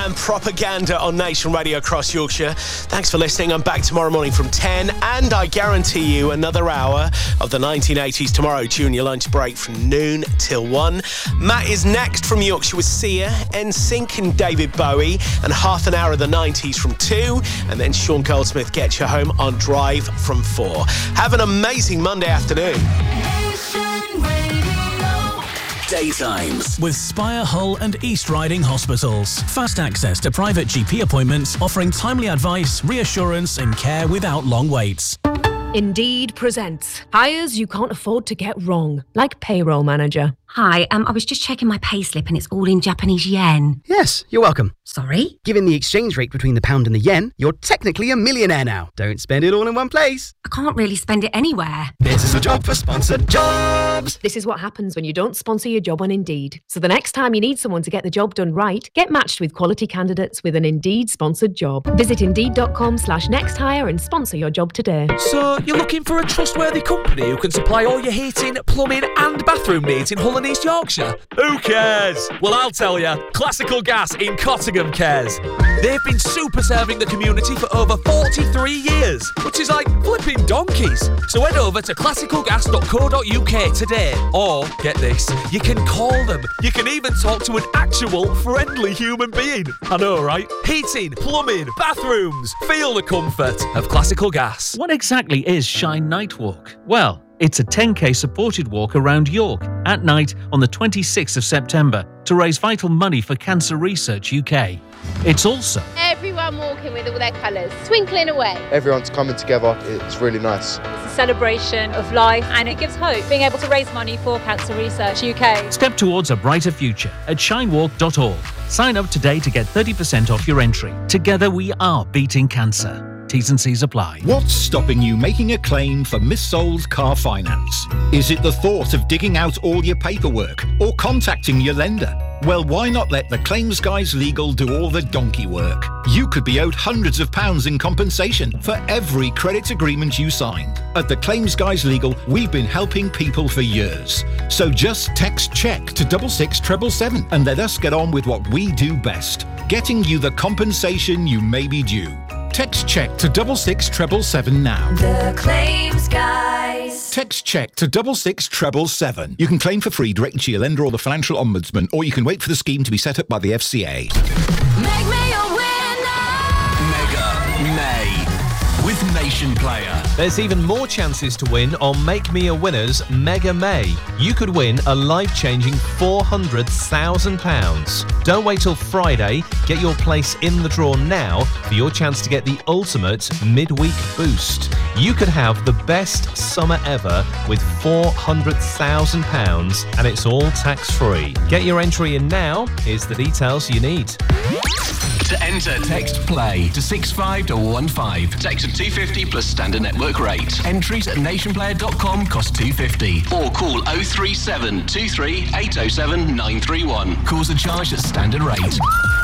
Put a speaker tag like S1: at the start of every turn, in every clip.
S1: and Propaganda on Nation Radio across Yorkshire. Thanks for listening. I'm back tomorrow morning from 10, and I guarantee you another hour of the 1980s tomorrow during your lunch break from noon till 1. Matt is next from Yorkshire with Sia, NSYNC and David Bowie, and half an hour of the 90s from 2, and then Sean Goldsmith gets you home on Drive from 4. Have an amazing Monday afternoon.
S2: Daytimes with Spire, Hull and East Riding Hospitals. Fast access to private GP appointments, offering timely advice, reassurance and care without long waits.
S3: Indeed presents hires you can't afford to get wrong, like payroll manager.
S4: Hi, I was just checking my payslip and it's all in Japanese yen.
S5: Yes, you're welcome.
S4: Sorry?
S5: Given the exchange rate between the pound and the yen, you're technically a millionaire now. Don't spend it all in one place.
S4: I can't really spend it anywhere.
S5: This is a job for sponsored jobs.
S3: This is what happens when you don't sponsor your job on Indeed. So the next time you need someone to get the job done right, get matched with quality candidates with an Indeed sponsored job. Visit Indeed.com/nexthire and sponsor your job today.
S6: So you're looking for a trustworthy company who can supply all your heating, plumbing and bathroom needs in Hull and East Yorkshire? Who cares? Well, I'll tell you. Classical Gas in Cottingham cares. They've been super serving the community for over 43 years, which is like flipping donkeys. So head over to classicalgas.co.uk today. Or, get this, you can call them. You can even talk to an actual friendly human being. I know, right? Heating, plumbing, bathrooms. Feel the comfort of Classical Gas.
S7: What exactly is Shine Night Walk? Well, it's a 10k supported walk around York at night on the 26th of September to raise vital money for Cancer Research UK. It's also
S8: everyone walking with all their colours, twinkling away.
S9: Everyone's coming together, it's really nice.
S10: It's a celebration of life and it gives hope, being able to raise money for Cancer Research UK.
S7: Step towards a brighter future at shinewalk.org. Sign up today to get 30% off your entry. Together we are beating cancer. T's and C's apply.
S11: What's stopping you making a claim for missold car finance? Is it the thought of digging out all your paperwork or contacting your lender? Well, why not let the Claims Guys Legal do all the donkey work? You could be owed hundreds of pounds in compensation for every credit agreement you signed. At the Claims Guys Legal, we've been helping people for years. So just text CHECK to 66777 and let us get on with what we do best, getting you the compensation you may be due. Text CHECK to 66777 now.
S12: The Claims Guys.
S11: Text CHECK to 66777. You can claim for free directly to your lender or the Financial Ombudsman, or you can wait for the scheme to be set up by the FCA.
S12: Make me a winner.
S2: Mega May with Nation Player.
S13: There's even more chances to win on Make Me a Winner's Mega May. You could win a life-changing £400,000. Don't wait till Friday. Get your place in the draw now for your chance to get the ultimate midweek boost. You could have the best summer ever with £400,000 and it's all tax-free. Get your entry in now. Here's the details you need.
S2: To enter, text PLAY to 65215. Text of 250 plus standard network rate. Entries at nationplayer.com cost £2.50. Or call 037 23 807 931. Calls are charged at standard rate.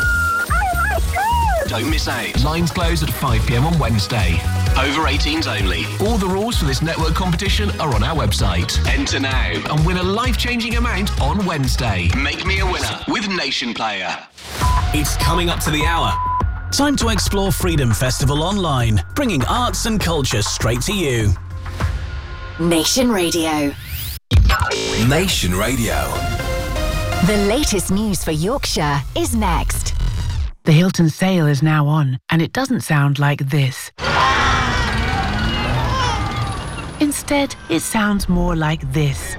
S2: Don't miss out. Lines close at 5 p.m. on Wednesday. Over 18s only. All the rules for this network competition are on our website. Enter now and win a life-changing amount on Wednesday. Make me a winner with Nation Player. It's coming up to the hour. Time to explore Freedom Festival online, bringing arts and culture straight to you.
S12: Nation Radio.
S2: Nation Radio.
S12: The latest news for Yorkshire is next.
S14: The Hilton sale is now on, and it doesn't sound like this. Instead, it sounds more like this.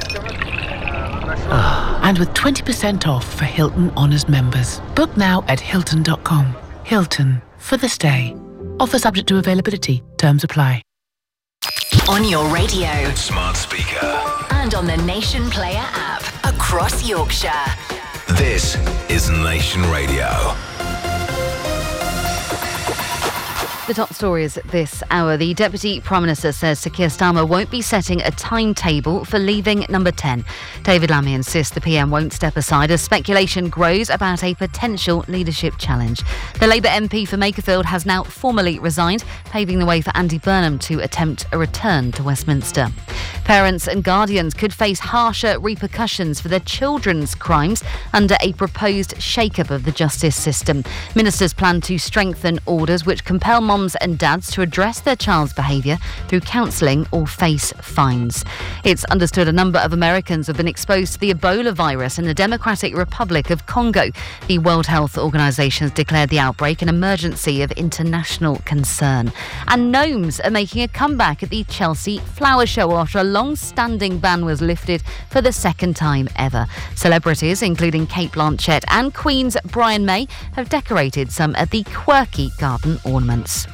S14: And with 20% off for Hilton Honors members. Book now at Hilton.com. Hilton, for the stay. Offer subject to availability. Terms apply.
S12: On your radio.
S2: Smart speaker.
S12: And on the Nation Player app. Across Yorkshire.
S2: This is Nation Radio.
S15: The top stories this hour. The Deputy Prime Minister says Sir Keir Starmer won't be setting a timetable for leaving Number 10. David Lammy insists the PM won't step aside as speculation grows about a potential leadership challenge. The Labour MP for Makerfield has now formally resigned, paving the way for Andy Burnham to attempt a return to Westminster. Parents and guardians could face harsher repercussions for their children's crimes under a proposed shake-up of the justice system. Ministers plan to strengthen orders which compel mums and dads to address their child's behaviour through counselling or face fines. It's understood a number of Americans have been exposed to the Ebola virus in the Democratic Republic of Congo. The World Health Organization has declared the outbreak an emergency of international concern. And gnomes are making a comeback at the Chelsea Flower Show after a long-standing ban was lifted for the second time ever. Celebrities, including Kate Blanchett and Queen's Brian May, have decorated some of the quirky garden ornaments.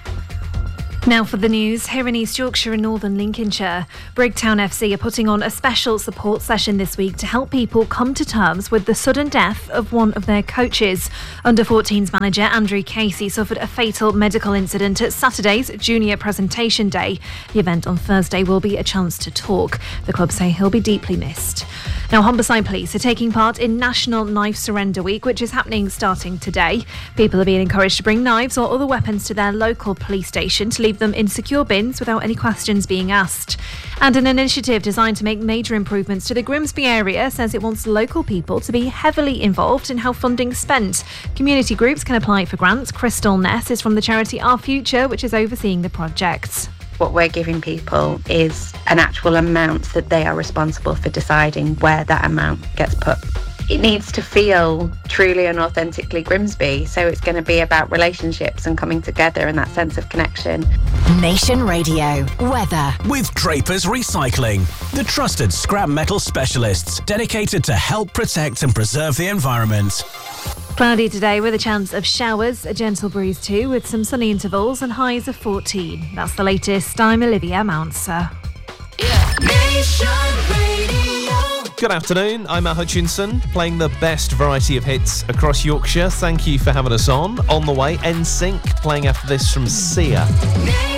S16: Now for the news, here in East Yorkshire and Northern Lincolnshire. Brigtown FC are putting on a special support session this week to help people come to terms with the sudden death of one of their coaches. Under-14s manager Andrew Casey suffered a fatal medical incident at Saturday's Junior Presentation Day. The event on Thursday will be a chance to talk. The club say he'll be deeply missed. Now, Humberside Police are taking part in National Knife Surrender Week, which is happening starting today. People are being encouraged to bring knives or other weapons to their local police station to leave them in secure bins without any questions being asked. And an initiative designed to make major improvements to the Grimsby area says it wants local people to be heavily involved in how funding's spent. Community groups can apply for grants. Crystal Ness is from the charity Our Future, which is overseeing the project.
S17: What we're giving people is an actual amount that they are responsible for deciding where that amount gets put. It needs to feel truly and authentically Grimsby, so it's going to be about relationships and coming together and that sense of connection.
S12: Nation Radio weather.
S18: With Drapers Recycling, the trusted scrap metal specialists dedicated to help protect and preserve the environment.
S16: Cloudy today with a chance of showers, a gentle breeze too, with some sunny intervals and highs of 14. That's the latest. I'm Olivia Mounser.
S13: Good afternoon, I'm Matt Hutchinson, playing the best variety of hits across Yorkshire. Thank you for having us on. On the way, NSYNC, playing after this from Sia.